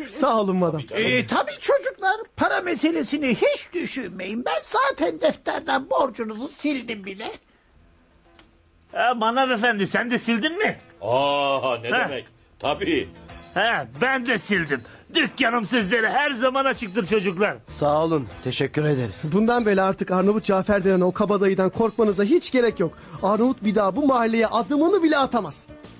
Sağ olun madam. Tabii çocuklar, para meselesini hiç düşünmeyin. Ben zaten defterden borcunuzu sildim bile. Manav efendi, sen de sildin mi? Ne demek? Tabii. Ben de sildim. Dükkanım sizlere her zaman açıktır çocuklar. Sağ olun, teşekkür ederiz. Bundan böyle artık Arnavut Cafer denen o kabadayıdan korkmanıza hiç gerek yok. Arnavut bir daha bu mahalleye adımını bile atamaz.